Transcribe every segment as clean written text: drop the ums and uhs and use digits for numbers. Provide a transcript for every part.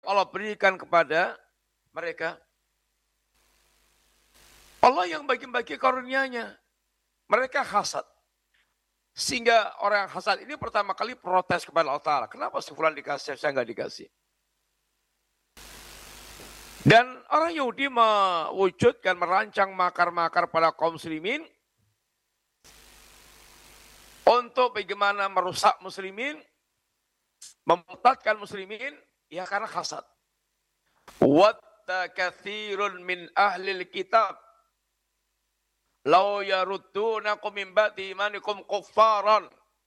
Allah berikan kepada mereka. Allah yang bagi-bagi karunia-Nya. Mereka hasad. Sehingga orang yang hasad ini pertama kali protes kepada Allah Ta'ala. Kenapa si fulan dikasih, saya nggak dikasih? Dan orang Yahudi mewujudkan, merancang makar-makar pada kaum muslimin untuk bagaimana merusak muslimin, memurtadkan muslimin, ya karena hasad. Watta katsirun min ahlil kitab law yaruddunakum min ba'di imanikum kuffaran.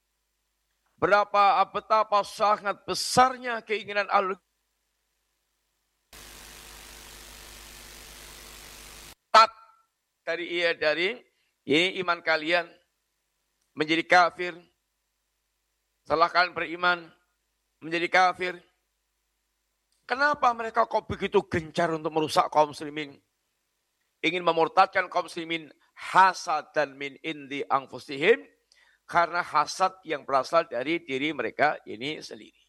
Betapa sangat besarnya keinginan ahlul dari ini iman kalian menjadi kafir. Setelah kalian beriman menjadi kafir. Kenapa mereka kok begitu gencar untuk merusak kaum muslimin? Ingin memurtadkan kaum muslimin hasadan min indi anfusihim, karena hasad yang berasal dari diri mereka ini sendiri.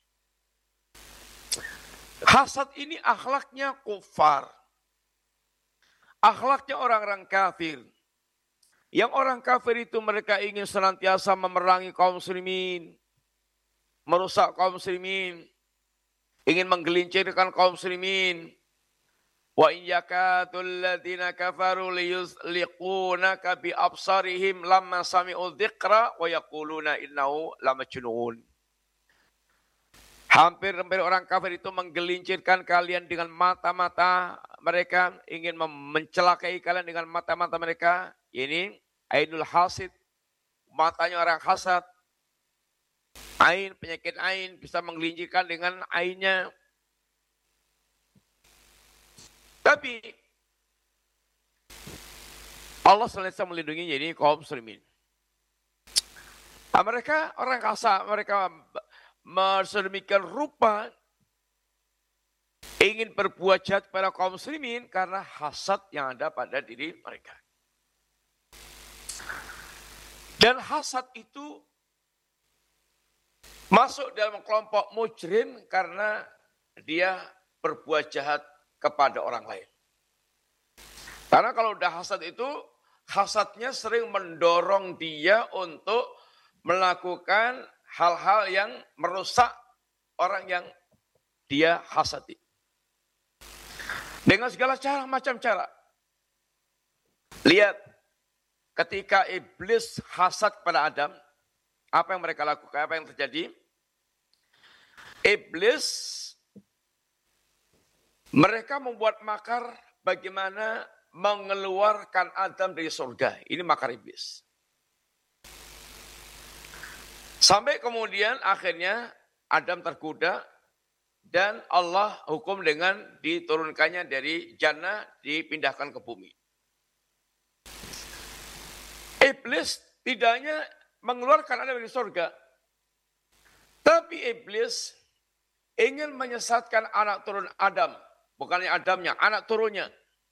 Hasad ini akhlaknya kufar. Akhlaknya orang-orang kafir. Yang orang kafir itu mereka ingin senantiasa memerangi kaum muslimin, merusak kaum muslimin, ingin menggelincirkan kaum muslimin. Wa in yakadul ladzina kafaru liyuzliqunaka bi absarihim lamma sami'u dzikra wa yaquluna innahu lamajnun. Hampir orang kafir itu menggelincirkan kalian dengan mata-mata mereka, ingin mencelakai kalian dengan mata-mata mereka. Ini ainul hasid, matanya orang hasad. Ain, penyakit ain bisa menggelincirkan dengan ainnya. Tapi Allah selesai melindungi jadi kaum muslimin. Mereka orang kasar, mereka sedemikian rupa ingin berbuat jahat pada kaum muslimin karena hasad yang ada pada diri mereka. Dan hasad itu masuk dalam kelompok mujrim karena dia berbuat jahat kepada orang lain. Karena kalau udah hasad itu, hasadnya sering mendorong dia untuk melakukan hal-hal yang merusak orang yang dia hasadi. Dengan segala cara, macam cara. Lihat, ketika iblis hasad kepada Adam, apa yang mereka lakukan, apa yang terjadi? Iblis, mereka membuat makar bagaimana mengeluarkan Adam dari surga. Ini makar iblis. Sampai kemudian akhirnya Adam tergoda dan Allah hukum dengan diturunkannya dari jannah dipindahkan ke bumi. Iblis tidak hanya mengeluarkan Adam dari surga, tapi iblis ingin menyesatkan anak turun Adam, bukannya Adamnya, anak turunnya.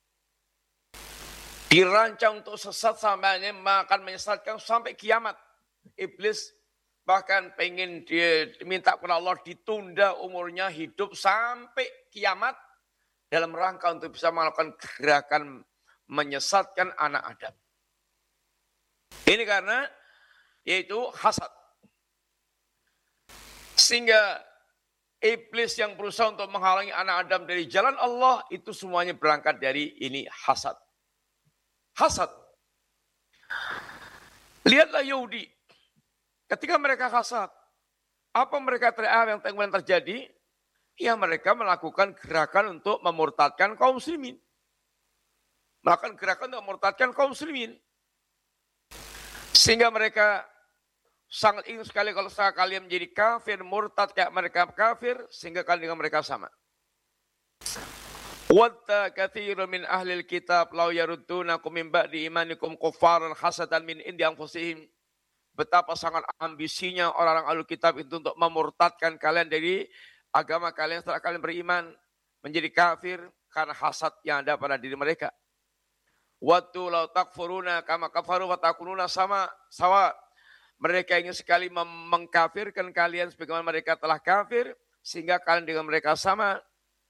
Dirancang untuk sesat sampai akan menyesatkan sampai kiamat. Iblis bahkan pengen dia minta kepada Allah ditunda umurnya hidup sampai kiamat dalam rangka untuk bisa melakukan gerakan menyesatkan anak Adam. Ini karena yaitu hasad. Sehingga iblis yang berusaha untuk menghalangi anak Adam dari jalan Allah itu semuanya berangkat dari ini hasad. Hasad. Lihatlah Yahudi. Ketika mereka hasad, apa yang kemudian terjadi? Ya mereka melakukan gerakan untuk memurtadkan kaum muslimin. Melakukan gerakan untuk memurtadkan kaum muslimin. Sehingga mereka sangat ingin sekali kalau kalian menjadi kafir, murtad kayak mereka kafir, sehingga kalian dengan mereka sama. Watta katsirun min ahlil kitab law yaruddunakum min ba'di imanikum kuffaran hasadan min indi anfusihim. Betapa sangat ambisinya orang-orang ahlul kitab itu untuk memurtadkan kalian dari agama kalian setelah kalian beriman menjadi kafir karena hasad yang ada pada diri mereka. Wattu law takfuruna kama kafaru wa takununa sawa. Mereka ingin sekali mengkafirkan kalian sebagaimana mereka telah kafir sehingga kalian dengan mereka sama.